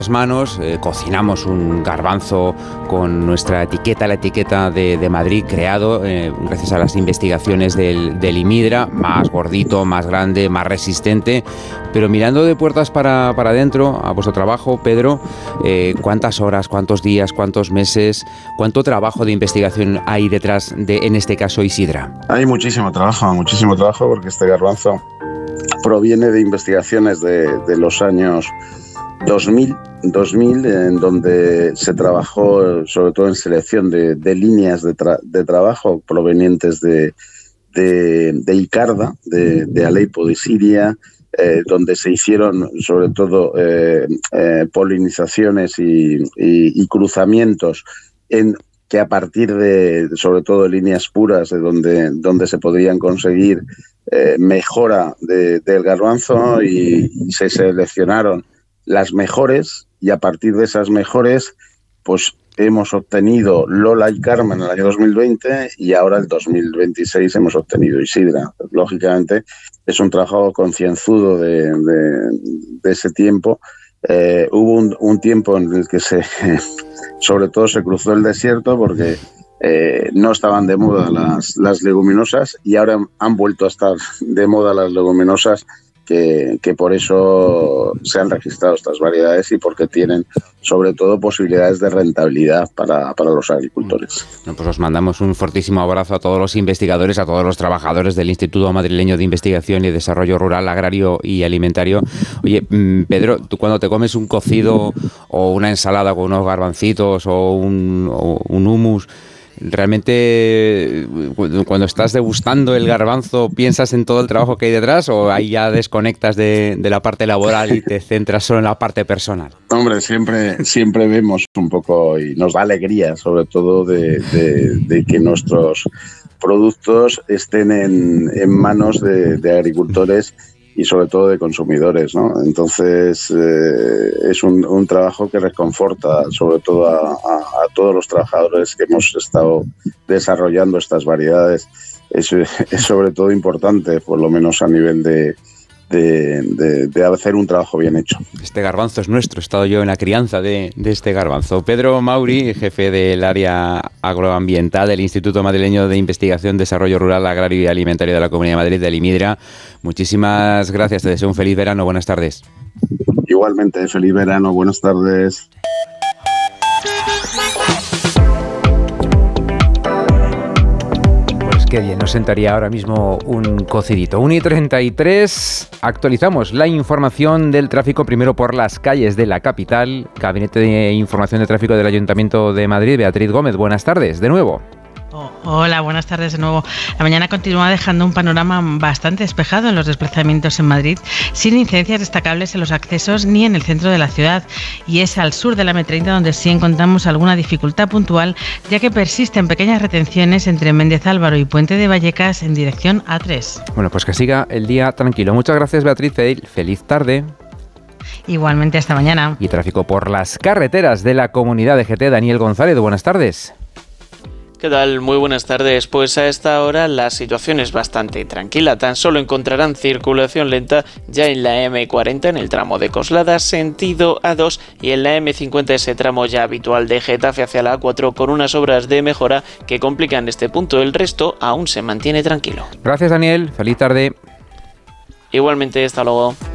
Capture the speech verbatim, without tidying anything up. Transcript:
manos, eh, cocinamos un garbanzo con nuestra etiqueta, la etiqueta de, de Madrid, creado eh, gracias a las investigaciones del, del IMIDRA, más gordito, más grande, más resistente, pero mirando de puertas para, para adentro a vuestro trabajo, Pedro, eh, ¿cuántas horas, cuántos días, cuántos meses, cuánto trabajo de investigación hay detrás de, en este caso, Isidra? Hay muchísimo trabajo, muchísimo trabajo, porque este garbanzo proviene de investigaciones de, de los años dos mil, en donde se trabajó sobre todo en selección de, de líneas de, tra- de trabajo provenientes de, de, de Icarda, de, de Alepo, de Siria, eh, donde se hicieron sobre todo eh, eh, polinizaciones y, y, y cruzamientos en que a partir de, sobre todo, líneas puras, de donde, donde se podrían conseguir eh, mejora de, del garbanzo, y, y se seleccionaron las mejores, y a partir de esas mejores pues hemos obtenido Lola y Carmen en el año dos mil veinte, y ahora el dos mil veintiséis hemos obtenido Isidra. Lógicamente es un trabajo concienzudo de, de, de ese tiempo. Eh, hubo un, un tiempo en el que se sobre todo se cruzó el desierto, porque eh, no estaban de moda las, las leguminosas, y ahora han vuelto a estar de moda las leguminosas, Que, que por eso se han registrado estas variedades y porque tienen sobre todo posibilidades de rentabilidad para, para los agricultores. Bueno, pues os mandamos un fortísimo abrazo a todos los investigadores, a todos los trabajadores del Instituto Madrileño de Investigación y Desarrollo Rural, Agrario y Alimentario. Oye, Pedro, tú cuando te comes un cocido o una ensalada con unos garbancitos o un, o un hummus, ¿realmente cuando estás degustando el garbanzo piensas en todo el trabajo que hay detrás, o ahí ya desconectas de, de la parte laboral y te centras solo en la parte personal? Hombre, siempre, siempre vemos un poco, y nos da alegría sobre todo de, de, de que nuestros productos estén en, en manos de, de agricultores y sobre todo de consumidores, ¿no? Entonces eh, es un, un trabajo que reconforta sobre todo a, a, a todos los trabajadores que hemos estado desarrollando estas variedades. Es, es sobre todo importante, por lo menos a nivel de, de, de, de hacer un trabajo bien hecho. Este garbanzo es nuestro, he estado yo en la crianza de, de este garbanzo. Pedro Mauri, jefe del área agroambiental del Instituto Madrileño de Investigación, Desarrollo Rural, Agrario y Alimentario de la Comunidad de Madrid, del IMIDRA, muchísimas gracias, te deseo un feliz verano, buenas tardes. Igualmente, feliz verano, buenas tardes. Qué bien, nos sentaría ahora mismo un cocidito. una y treinta y tres, actualizamos la información del tráfico primero por las calles de la capital. Gabinete de Información de Tráfico del Ayuntamiento de Madrid, Beatriz Gómez, buenas tardes, de nuevo. Oh, hola, buenas tardes de nuevo. La mañana continúa dejando un panorama bastante despejado en los desplazamientos en Madrid, sin incidencias destacables en los accesos ni en el centro de la ciudad. Y es al sur de la eme treinta donde sí encontramos alguna dificultad puntual, ya que persisten pequeñas retenciones entre Méndez Álvaro y Puente de Vallecas en dirección A tres. Bueno, pues que siga el día tranquilo. Muchas gracias, Beatriz. Feliz tarde. Igualmente, hasta mañana. Y tráfico por las carreteras de la Comunidad de G T, Daniel González, buenas tardes. ¿Qué tal? Muy buenas tardes. Pues a esta hora la situación es bastante tranquila. Tan solo encontrarán circulación lenta ya en la eme cuarenta en el tramo de Coslada, sentido A dos, y en la eme cincuenta ese tramo ya habitual de Getafe hacia la A cuatro con unas obras de mejora que complican este punto. El resto aún se mantiene tranquilo. Gracias, Daniel. Feliz tarde. Igualmente, hasta luego.